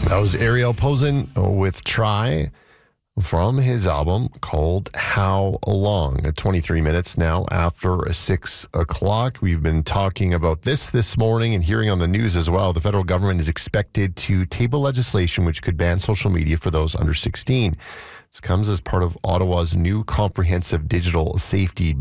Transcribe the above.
That was Ariel Posen with Try from his album called How Long. At 23 minutes now after 6 o'clock. We've been talking about this morning and hearing on the news as well. The federal government is expected to table legislation which could ban social media for those under 16. This comes as part of Ottawa's new comprehensive digital safety